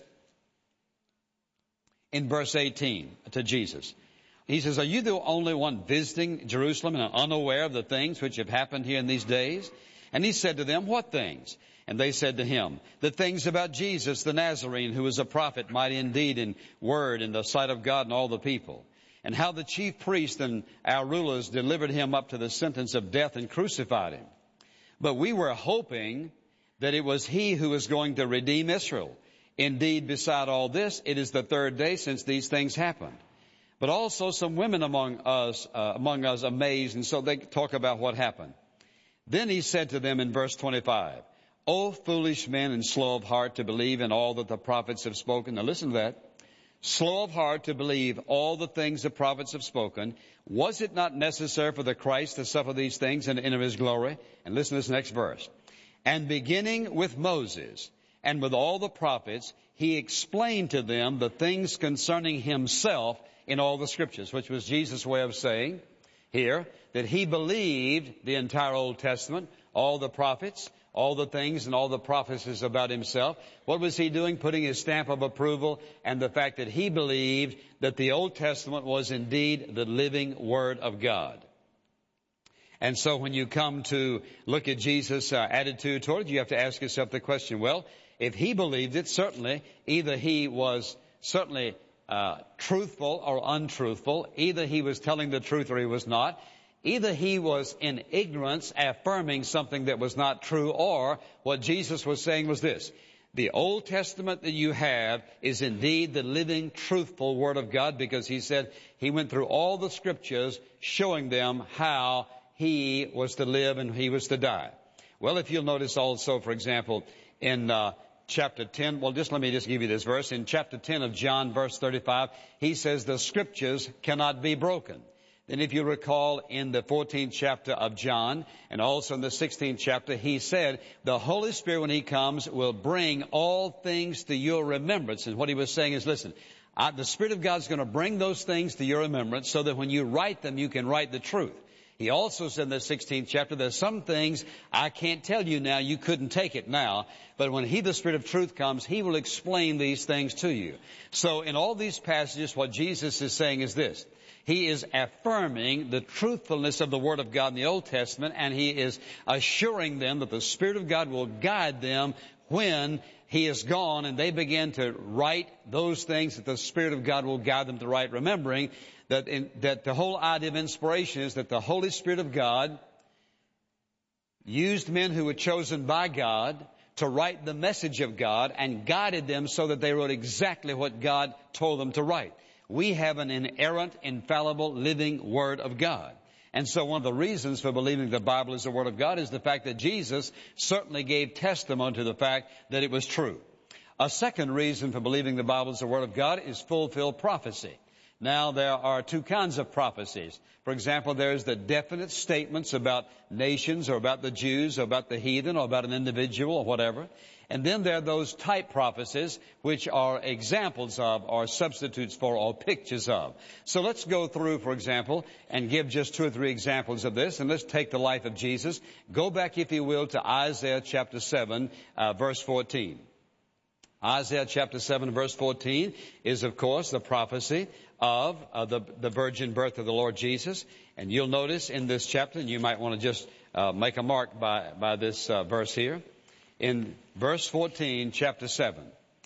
in verse 18 to Jesus, he says, are you the only one visiting Jerusalem and unaware of the things which have happened here in these days? And he said to them, what things? And they said to him, the things about Jesus the Nazarene, who was a prophet, mighty indeed in word in the sight of God and all the people. And how the chief priests and our rulers delivered him up to the sentence of death and crucified him. But we were hoping that it was he who was going to redeem Israel. Indeed, beside all this, it is the third day since these things happened. But also some women among us amazed, and so they talk about what happened. Then he said to them in verse 25, O foolish men and slow of heart to believe in all that the prophets have spoken. Now listen to that. Slow of heart to believe all the things the prophets have spoken. Was it not necessary for the Christ to suffer these things and enter his glory? And listen to this next verse. And beginning with Moses and with all the prophets, he explained to them the things concerning himself in all the scriptures, which was Jesus' way of saying here that he believed the entire Old Testament, all the prophets, all the things and all the prophecies about himself. What was he doing? Putting his stamp of approval and the fact that he believed that the Old Testament was indeed the living Word of God. And so when you come to look at Jesus' attitude toward it, you have to ask yourself the question, well, if he believed it, certainly either he was certainly truthful or untruthful. Either he was telling the truth or he was not. Either he was in ignorance affirming something that was not true, or what Jesus was saying was this. The Old Testament that you have is indeed the living, truthful Word of God, because he said he went through all the scriptures showing them how he was to live and he was to die. Well, if you'll notice also, for example, in chapter 10, well, let me give you this verse. In chapter 10 of John, verse 35, he says the scriptures cannot be broken. Then if you recall in the 14th chapter of John and also in the 16th chapter, he said the Holy Spirit, when he comes, will bring all things to your remembrance. And what he was saying is, listen, the Spirit of God is going to bring those things to your remembrance so that when you write them, you can write the truth. He also said in the 16th chapter, there's some things I can't tell you now. You couldn't take it now. But when the Spirit of truth comes, he will explain these things to you. So in all these passages, what Jesus is saying is this. He is affirming the truthfulness of the Word of God in the Old Testament, and he is assuring them that the Spirit of God will guide them when he is gone and they begin to write those things that the Spirit of God will guide them to write, remembering that the whole idea of inspiration is that the Holy Spirit of God used men who were chosen by God to write the message of God and guided them so that they wrote exactly what God told them to write. We have an inerrant, infallible, living Word of God. And so one of the reasons for believing the Bible is the Word of God is the fact that Jesus certainly gave testimony to the fact that it was true. A second reason for believing the Bible is the Word of God is fulfilled prophecy. Now, there are two kinds of prophecies. For example, there's the definite statements about nations or about the Jews or about the heathen or about an individual or whatever. And then there are those type prophecies, which are examples of or substitutes for or pictures of. So let's go through, for example, and give just 2 or 3 examples of this. And let's take the life of Jesus. Go back, if you will, to Isaiah chapter 7, verse 14. Isaiah chapter 7, verse 14 is, of course, the prophecy of the virgin birth of the Lord Jesus. And you'll notice in this chapter, and you might want to just make a mark by this verse here. In verse 14, chapter 7,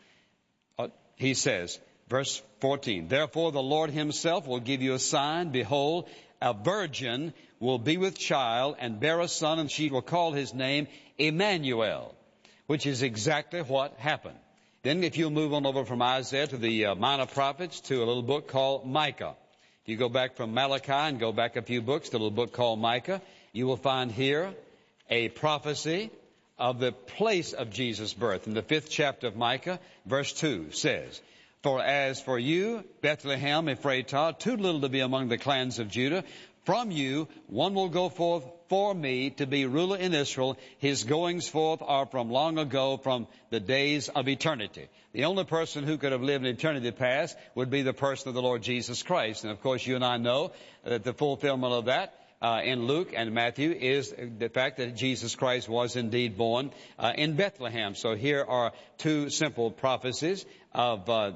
he says, verse 14, "Therefore the Lord himself will give you a sign. Behold, a virgin will be with child and bear a son, and she will call his name Emmanuel," which is exactly what happened. Then if you'll move on over from Isaiah to the minor prophets to a little book called Micah. If you go back from Malachi and go back a few books to a little book called Micah, you will find here a prophecy of the place of Jesus' birth. In the 5th chapter of Micah, verse 2 says, "For as for you, Bethlehem Ephratah, too little to be among the clans of Judah, from you one will go forth for me to be ruler in Israel. His goings forth are from long ago, from the days of eternity." The only person who could have lived in eternity past would be the person of the Lord Jesus Christ. And of course, you and I know that the fulfillment of that in Luke and Matthew is the fact that Jesus Christ was indeed born in Bethlehem. So here are 2 simple prophecies of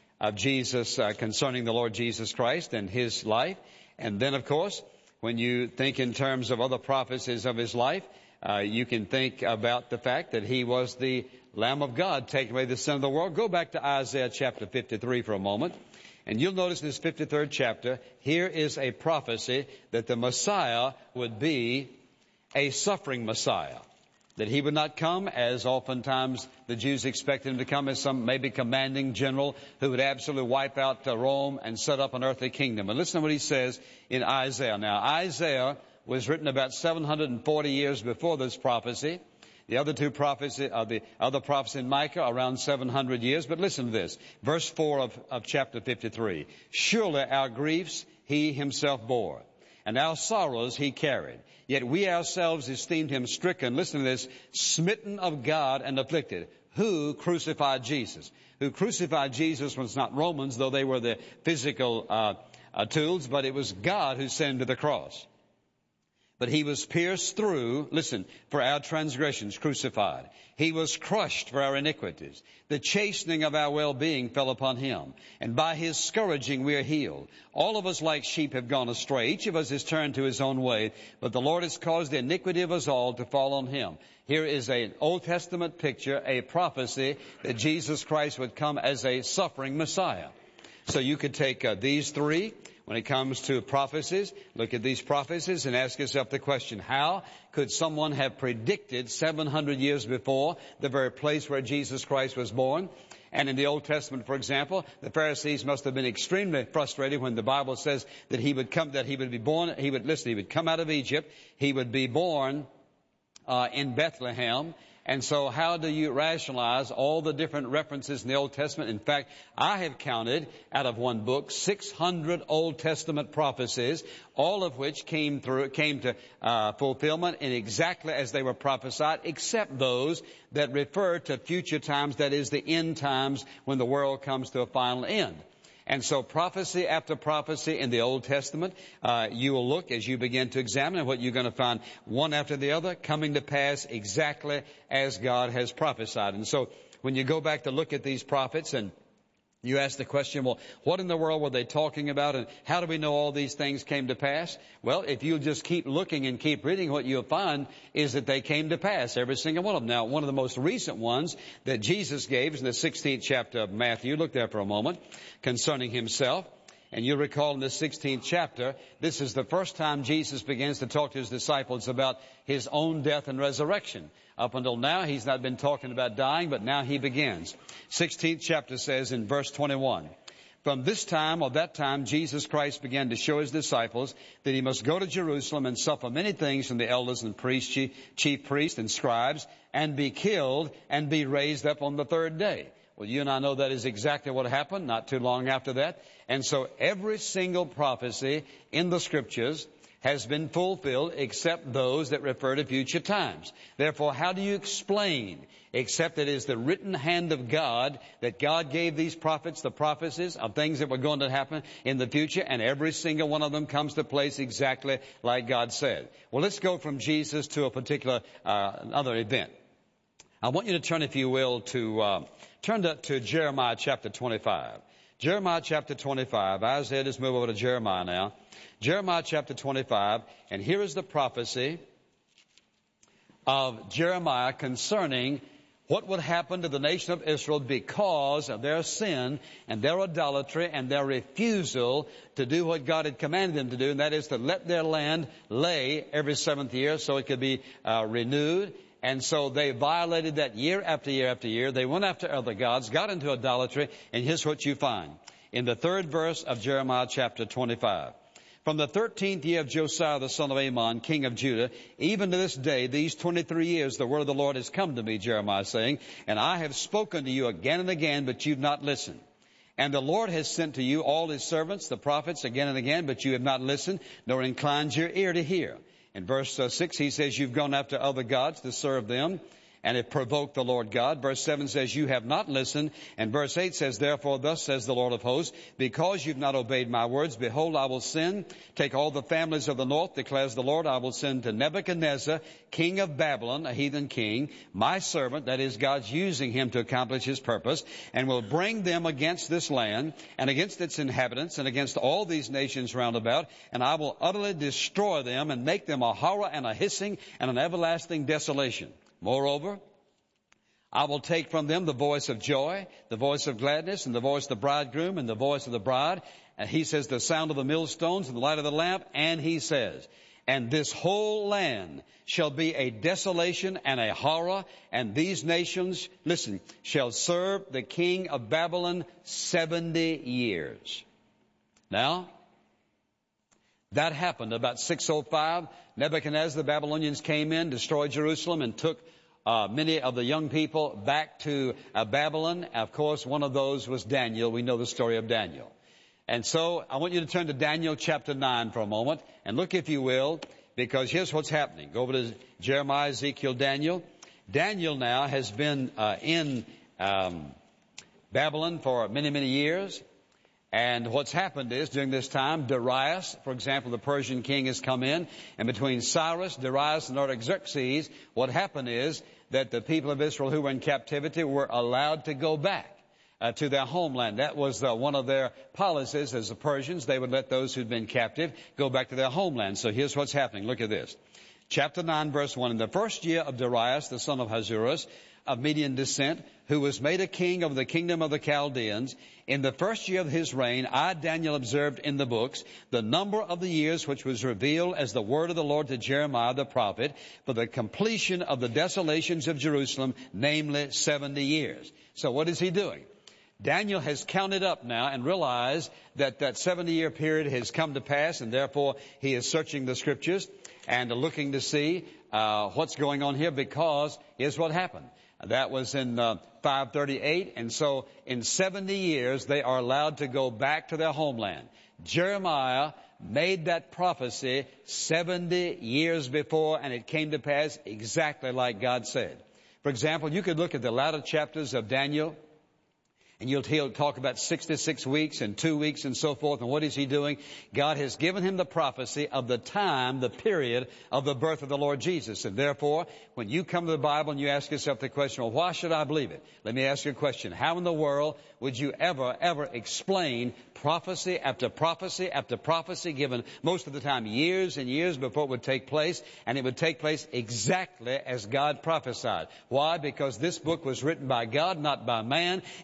Jesus concerning the Lord Jesus Christ and his life. And then, of course, when you think in terms of other prophecies of his life, you can think about the fact that he was the Lamb of God taking away the sin of the world. Go back to Isaiah chapter 53 for a moment. And you'll notice in this 53rd chapter, here is a prophecy that the Messiah would be a suffering Messiah. That he would not come, as oftentimes the Jews expected him to come, as some maybe commanding general who would absolutely wipe out Rome and set up an earthly kingdom. And listen to what he says in Isaiah. Now, Isaiah was written about 740 years before this prophecy. The other 2 prophecies, the other prophecy in Micah, around 700 years. But listen to this. Verse 4 of chapter 53. "Surely our griefs he himself bore, and our sorrows he carried. Yet we ourselves esteemed him stricken," listen to this, "smitten of God and afflicted." Who crucified Jesus? Who crucified Jesus was not Romans, though they were the physical tools, but it was God who sent him to the cross. "But he was pierced through," listen, "for our transgressions, crucified. He was crushed for our iniquities. The chastening of our well-being fell upon him. And by his scourging we are healed. All of us like sheep have gone astray. Each of us has turned to his own way. But the Lord has caused the iniquity of us all to fall on him." Here is an Old Testament picture, a prophecy that Jesus Christ would come as a suffering Messiah. So you could take these 3. When it comes to prophecies, look at these prophecies and ask yourself the question, how could someone have predicted 700 years before the very place where Jesus Christ was born? And in the Old Testament, for example, the Pharisees must have been extremely frustrated when the Bible says that he would come out of Egypt, he would be born in Bethlehem. And so how do you rationalize all the different references in the Old Testament? In fact, I have counted out of one book 600 Old Testament prophecies, all of which came to fulfillment in exactly as they were prophesied, except those that refer to future times, that is the end times when the world comes to a final end. And so prophecy after prophecy in the Old Testament, you will look as you begin to examine what you're going to find one after the other coming to pass exactly as God has prophesied. And so when you go back to look at these prophets and you ask the question, well, what in the world were they talking about, and how do we know all these things came to pass? Well, if you'll just keep looking and keep reading, what you'll find is that they came to pass, every single one of them. Now, one of the most recent ones that Jesus gave is in the 16th chapter of Matthew. Look there for a moment, concerning himself. And you recall in the 16th chapter, this is the first time Jesus begins to talk to his disciples about his own death and resurrection. Up until now, he's not been talking about dying, but now he begins. 16th chapter says in verse 21, "From this time or that time, Jesus Christ began to show his disciples that he must go to Jerusalem and suffer many things from the elders and priests, chief priests and scribes, and be killed and be raised up on the third day." Well, you and I know that is exactly what happened not too long after that. And so every single prophecy in the Scriptures has been fulfilled except those that refer to future times. Therefore, how do you explain, except it is the written hand of God, that God gave these prophets the prophecies of things that were going to happen in the future, and every single one of them comes to place exactly like God said. Well, let's go from Jesus to a particular other event. I want you to turn, if you will, to Jeremiah chapter 25. Jeremiah chapter 25. Isaiah, just move over to Jeremiah now. Jeremiah chapter 25, and here is the prophecy of Jeremiah concerning what would happen to the nation of Israel because of their sin and their idolatry and their refusal to do what God had commanded them to do, and that is to let their land lay every 7th year so it could be renewed. And so they violated that year after year after year. They went after other gods, got into idolatry, and here's what you find in the 3rd verse of Jeremiah chapter 25. "From the 13th year of Josiah the son of Ammon, king of Judah, even to this day, these 23 years, the word of the Lord has come to me," Jeremiah saying, "and I have spoken to you again and again, but you've not listened. And the Lord has sent to you all his servants, the prophets, again and again, but you have not listened, nor inclined your ear to hear." In verse 6, he says, "You've gone after other gods to serve them, and have provoked the Lord God." Verse 7 says, "You have not listened." And verse 8 says, "Therefore thus says the Lord of hosts, because you've not obeyed my words, behold, I will send, take all the families of the north, declares the Lord, I will send to Nebuchadnezzar, king of Babylon," a heathen king, "my servant," that is, God's using him to accomplish his purpose, "and will bring them against this land, and against its inhabitants, and against all these nations round about, and I will utterly destroy them, and make them a horror and a hissing and an everlasting desolation. Moreover, I will take from them the voice of joy, the voice of gladness, and the voice of the bridegroom, and the voice of the bride." And he says, "The sound of the millstones and the light of the lamp." And he says, "And this whole land shall be a desolation and a horror, and these nations," listen, "shall serve the king of Babylon 70 years. Now, that happened about 605. Nebuchadnezzar, the Babylonians came in, destroyed Jerusalem, and took many of the young people back to Babylon. Of course, one of those was Daniel. We know the story of Daniel. And so I want you to turn to Daniel chapter 9 for a moment, and look, if you will, because here's what's happening. Go over to Jeremiah, Ezekiel, Daniel. Daniel now has been in Babylon for many, many years. And what's happened is, during this time, Darius, for example, the Persian king, has come in. And between Cyrus, Darius, and Artaxerxes, what happened is that the people of Israel who were in captivity were allowed to go back to their homeland. That was one of their policies as the Persians. They would let those who'd been captive go back to their homeland. So here's what's happening. Look at this. Chapter 9, verse 1. "In the first year of Darius, the son of Ahasuerus, of Median descent, who was made a king over the kingdom of the Chaldeans, in the first year of his reign, I, Daniel, observed in the books the number of the years which was revealed as the word of the Lord to Jeremiah the prophet, for the completion of the desolations of Jerusalem, namely 70 years. So what is he doing? Daniel has counted up now and realized that that 70-year period has come to pass, and therefore he is searching the Scriptures and looking to see what's going on here, because here's what happened. That was in 538, and so in 70 years they are allowed to go back to their homeland. Jeremiah made that prophecy 70 years before, and it came to pass exactly like God said. For example, you could look at the latter chapters of Daniel, and he'll talk about 66 weeks and 2 weeks and so forth. And what is he doing? God has given him the prophecy of the time, the period of the birth of the Lord Jesus. And therefore, when you come to the Bible and you ask yourself the question, well, why should I believe it? Let me ask you a question. How in the world would you ever explain prophecy after prophecy after prophecy, given most of the time years and years before it would take place, and it would take place exactly as God prophesied? Why? Because this book was written by God, not by man. It is the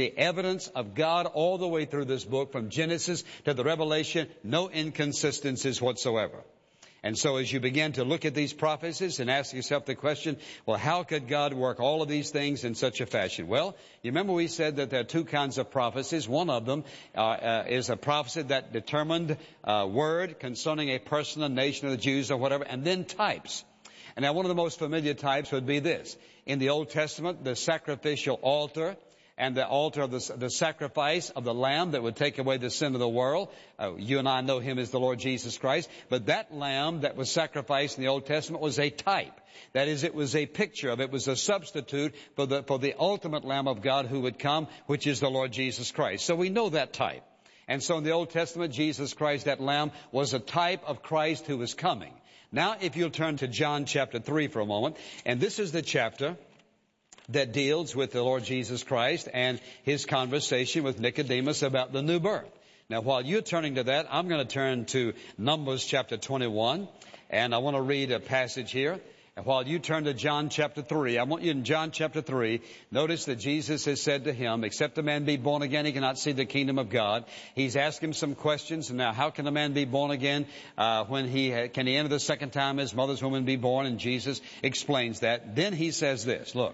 see evidence of God all the way through this book, from Genesis to the Revelation, no inconsistencies whatsoever. And so as you begin to look at these prophecies and ask yourself the question, well, how could God work all of these things in such a fashion? Well, you remember we said that there are two kinds of prophecies. One of them is a prophecy that determined word concerning a person, a nation, of the Jews or whatever, and then types. And now one of the most familiar types would be this. In the Old Testament, the sacrificial altar, and the altar of the sacrifice of the Lamb that would take away the sin of the world. You and I know Him as the Lord Jesus Christ. But that Lamb that was sacrificed in the Old Testament was a type. That is, it was a picture of, it was a substitute for the ultimate Lamb of God who would come, which is the Lord Jesus Christ. So we know that type. And so in the Old Testament, Jesus Christ, that Lamb, was a type of Christ who was coming. Now, if you'll turn to John chapter 3 for a moment, and this is the chapter that deals with the Lord Jesus Christ and His conversation with Nicodemus about the new birth. Now, while you're turning to that, I'm going to turn to Numbers chapter 21, and I want to read a passage here. And while you turn to John chapter 3, I want you in John chapter 3, notice that Jesus has said to him, except a man be born again, he cannot see the kingdom of God. He's asked him some questions. And now, how can a man be born again can he enter the second time his mother's womb and be born? And Jesus explains that. Then he says this, look.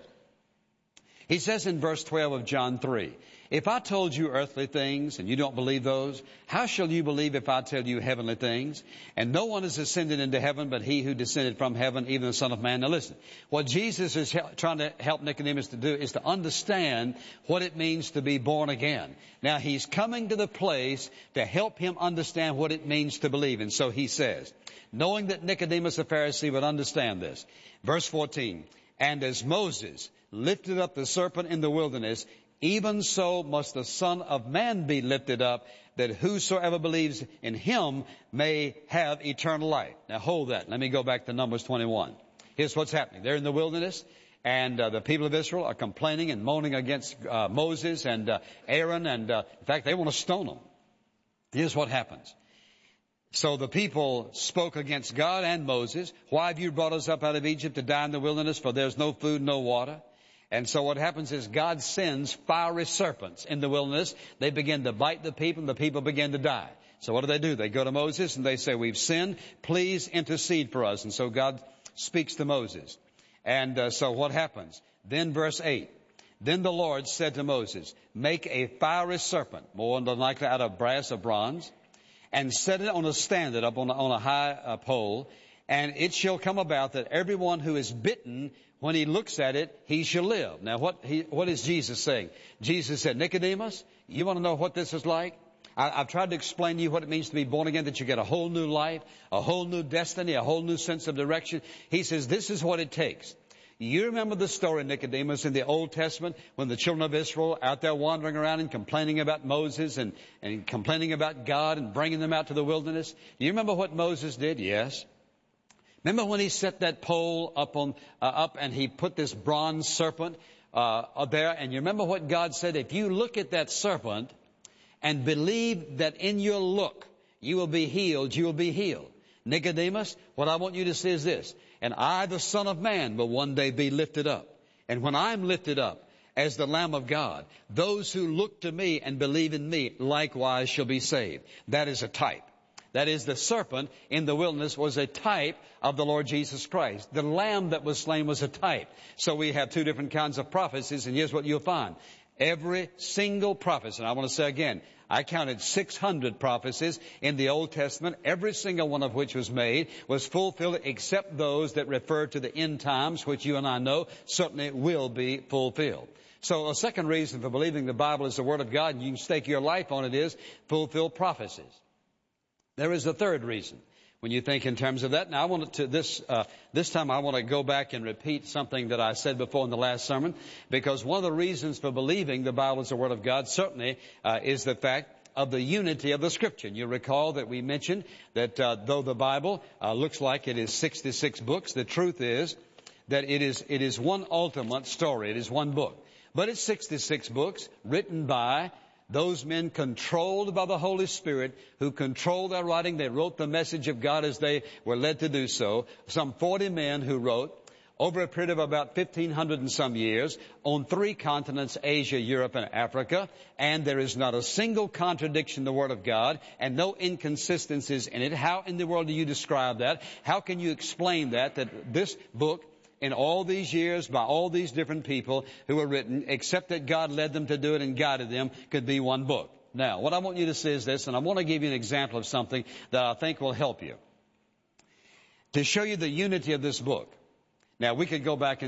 He says in verse 12 of John 3, if I told you earthly things and you don't believe those, how shall you believe if I tell you heavenly things? And no one has ascended into heaven but He who descended from heaven, even the Son of Man. Now listen, what Jesus is trying to help Nicodemus to do is to understand what it means to be born again. Now He's coming to the place to help him understand what it means to believe. And so He says, knowing that Nicodemus the Pharisee would understand this. Verse 14, and as Moses lifted up the serpent in the wilderness, even so must the Son of Man be lifted up, that whosoever believes in Him may have eternal life. Now hold that. Let me go back to Numbers 21. Here's what's happening. They're in the wilderness, and the people of Israel are complaining and moaning against Moses and Aaron, and in fact, they want to stone them. Here's what happens. So the people spoke against God and Moses. Why have you brought us up out of Egypt to die in the wilderness? For there's no food, no water. And so what happens is God sends fiery serpents in the wilderness. They begin to bite the people, and the people begin to die. So what do? They go to Moses and they say, we've sinned. Please intercede for us. And so God speaks to Moses. And so what happens? Then verse 8. Then the Lord said to Moses, make a fiery serpent, more than likely out of brass or bronze, and set it on a standard up on a high pole, and it shall come about that everyone who is bitten, when he looks at it, he shall live. Now, what is Jesus saying? Jesus said, Nicodemus, you want to know what this is like? I've tried to explain to you what it means to be born again, that you get a whole new life, a whole new destiny, a whole new sense of direction. He says, this is what it takes. You remember the story, Nicodemus, in the Old Testament when the children of Israel out there wandering around and complaining about Moses and complaining about God and bringing them out to the wilderness? Do you remember what Moses did? Yes. Remember when he set that pole up and he put this bronze serpent there? And you remember what God said? If you look at that serpent and believe that in your look you will be healed, you will be healed. Nicodemus, what I want you to see is this. And I, the Son of Man, will one day be lifted up. And when I'm lifted up as the Lamb of God, those who look to me and believe in me likewise shall be saved. That is a type. That is, the serpent in the wilderness was a type of the Lord Jesus Christ. The lamb that was slain was a type. So we have two different kinds of prophecies, and here's what you'll find. Every single prophecy, and I want to say again, I counted 600 prophecies in the Old Testament, every single one of which was made, was fulfilled, except those that refer to the end times, which you and I know certainly will be fulfilled. So a second reason for believing the Bible is the Word of God, and you can stake your life on it, is fulfilled prophecies. There is a third reason when you think in terms of that. Now, I wanted to this time I want to go back and repeat something that I said before in the last sermon, because one of the reasons for believing the Bible is the Word of God certainly is the fact of the unity of the Scripture. And you recall that we mentioned that though the Bible looks like it is 66 books, the truth is that it is one ultimate story. It is one book. But it's 66 books written by those men controlled by the Holy Spirit who controlled their writing. They wrote the message of God as they were led to do so. Some 40 men who wrote. over a period of about 1,500 and some years on 3 continents, Asia, Europe, and Africa, and there is not a single contradiction in the Word of God and no inconsistencies in it. How in the world do you describe that? How can you explain that this book, in all these years, by all these different people who were written, except that God led them to do it and guided them, could be one book? Now, what I want you to see is this, and I want to give you an example of something that I think will help you to show you the unity of this book. Now, we could go back and